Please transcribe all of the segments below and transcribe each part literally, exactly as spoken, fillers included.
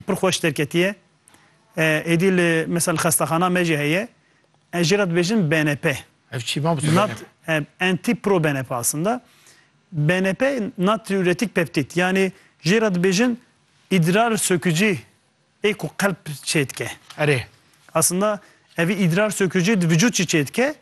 پرخوش ترکتیه ادیل مثلا خستخانه مجی هیه اجرات بیشن بی ان پی ev çi ma bu not anti pro B N P aslında. B N P natriüretik peptit. Yani Gerard Bej'in idrar sökücü eko kalp çetke. Are. Aslında evi idrar sökücü vücut çetke.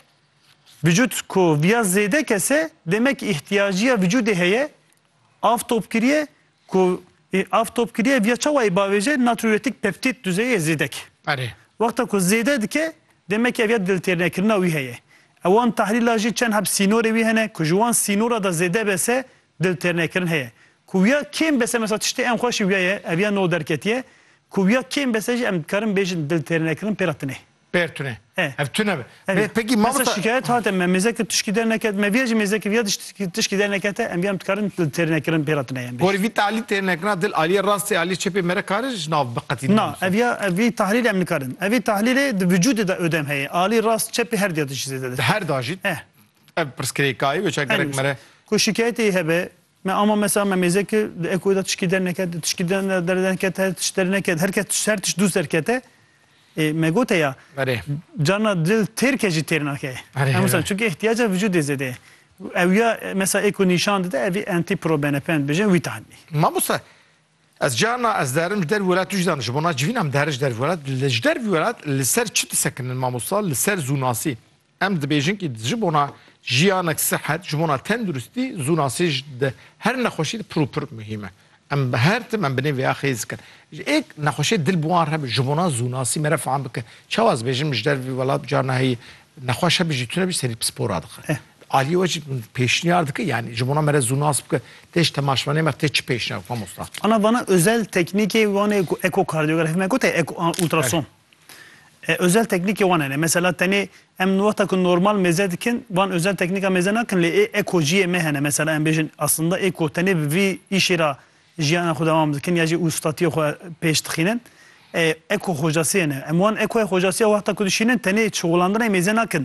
Vücut ko via zede kese demek ihtiyacıya vücudu heye av topkiriye ko av topkiriye via çava ibavece natriüretik peptit düzeyi zedek. Are. Vakta ko zede dike demek ki eviyat dilterine kirna uy heye. اوان تحلیل لاجی چند هب سینوری وی هنه کجوان سینورا دا زده بسه دل ترنکرن هیه کویا کیم بسه مثلا تشتی ام خوشی ویایه اویا نو درکتیه کویا کیم بسه ام کرم بیشن دل ترنکرن پیراتنه Pertune. Evet. Ev tüne be. Evet. Peki mesela mamsa şikayet hatem men mezek tüşki derneket me viyaj mezek viyaj tüşki dernekete em biyam tkarın dil ternekrin piratine yani. gori vit ali ternekna dil ali rasti ali çepe mere karij nav baqati. Na evya evi tahlil em nikarın. Evi tahlili de vücudu da ödem heye. Ali rast çepi her diye tüşki Her dajit. Eh. Ev preskrikayı ve çekerek mere. Ku şikayeti hebe me ama mesela me mezek ekoyda tüşki derneket tüşki derneket tüşki derneket herkes her tüş düz harekete me gote ya cana dil terkeci ternake. Mesela çünkü ihtiyaca vücut ezede. Evya mesela eko nişan dedi evi anti pro B N P bejin vitani. Mamusa az cana az derim der velat tujdan jbona cvinam derj der velat der velat liser çit sakin mamusa liser zunasi. Em de bejin ki jbona jiyanak sıhhat jbona tenduristi zunasi her nakhoşi proper mühime. ام بهرت من بني في اخي ذكر ايك نخوشي دل بوان رب جبونا زوناسي مرف عم بك شواز بيجي مجدر في ولا بجارنا هي نخوشه بيجيتونه bir seri spor adık. Ali hoca peşini ardık yani jibona mere zunas bك teş temaşmane mer teç peşini famosta. Ana bana özel tekniki van ekokardiyografi me gote eko ultrason. Özel teknik van ne mesela tani em nuvata kun normal mezedikin van özel teknika mezenakin le ekojiye mehene mesela em bejin aslında eko tani vi işira جیان خودم دکن یا جی استادی خو پیش تخینن اکو خوجاسی نه امان اکو خوجاسی وقت کدشینن تنی شغلاندن میزه نکن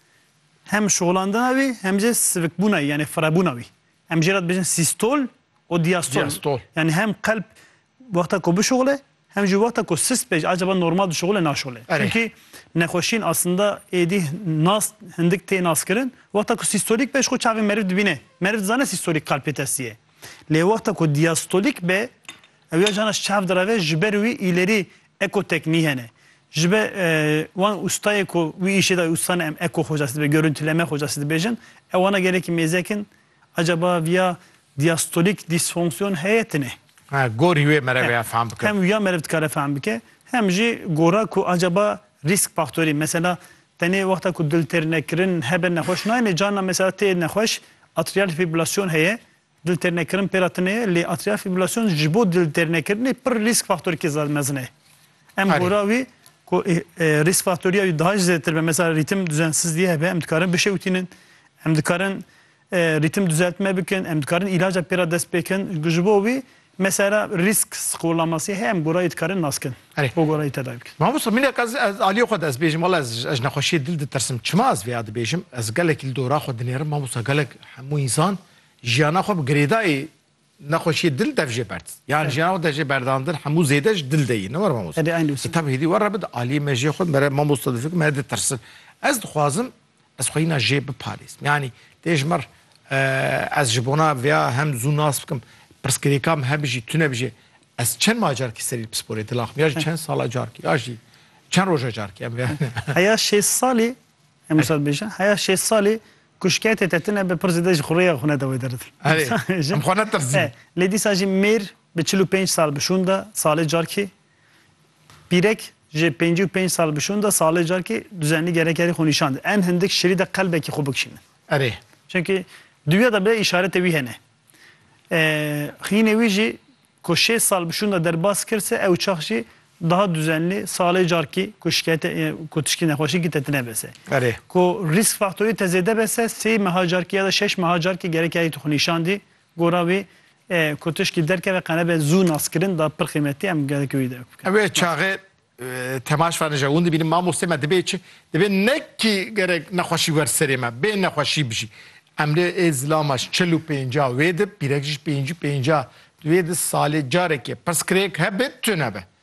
هم شغلاندن وی هم جه سوک بونای یعنی فرابونای هم جرات بجن سیستول و دیاستول یعنی هم قلب وقت کو بشغله هم جو وقت کو سیست بج acaba normal şغله ناشغله çünkü نخوشین aslında edi nas hindik te naskirin وقت کو sistolik beş ko çavi merv dibine merv zane sistolik kalp testiye لی وقتا کو دیاستولیک به اویا جانش چاف دراوه جبروی ایلری اکو تکنیه نه جبه وان ustaya کو وی işe de ustane em eko hocası be görüntüleme hocası de bejin evana gerek mezekin acaba via diastolik disfonksiyon heyetine ha gori ve merve faham bike hem via merve kare faham bike hem ji gora ku acaba risk faktörü mesela tane vaqta ku dil ternekirin hebe nehoş nayne canla mesela te nehoş atrial fibrilasyon heye dil ternekirin peratine li atrial fibrilasyon jibo dil ternekirin per risk faktörü ki zalmezne. Em goravi ko risk faktörü daha ziyettir mesela ritim düzensizliği hebe em dikarın bir şey utinin em dikarın ritim düzeltme bikin em dikarın ilaca pera despekin jibovi mesela risk skorlaması hem gorayı dikarın naskin. O gorayı tedavi bikin. Mahmut min kaz ali xod az bejim valla az naxoşi dil de tersim çmaz ve ad bejim az galek il dora xod dinerim Mahmut galek hamu insan jiyana xo gredai naxoşi dil devje bert. Yani jiyana devje berdandır hamu zedej dil deyi ne var Mahmut? Hadi aynı usul. Tabii hedi var rabid ali meje xod mere Mahmut da fik mer de tersim. Az dixwazim az xoyina jeb Paris. Yani dejmer az jibona veya hem zunas bikim preskrikam hebji tüne bji از چند ماجر کی سری سپور اطلاق یا چند سال جار کی یا جی چند روز جار کی هيا شش سالي مساد بيجا هيا شش سالي كشكات تتنا ببرزيدج خوريا خنا دوي درد ام خنا ترزي لدي ساجي مير ب چهل و پنج سال بشوندا سال جار ki birek ج پنج و پنج سال بشوندا سال jar ki düzenli gerekleri konuşandı en hindik şeride kalbeki xubukşin اره çünkü dünyada bir işaret evi hene eee khinevi koşe sal şunda derbas kirse ev çaxşi daha düzenli sağlayıcı ki koşkete kotuşki nehoşi gitetine bese. Evet. Ko risk faktörü tezede bese se mehacar ki ya da şeş mehacar ki gerek ayı tuhnişandı goravi kotuşki derke ve kanabe zu naskirin da per kıymeti em gerek öyle. Evet çağı temaş var ya onu benim mamuste me debe çi debe ne ki gerek nehoşi ver serime be nehoşi bişi. Emre ezlamaş çهل و پنجاه ve de birekjiş پنج و پنجاه دوید سال جاره که پس کریک هبت تو نبه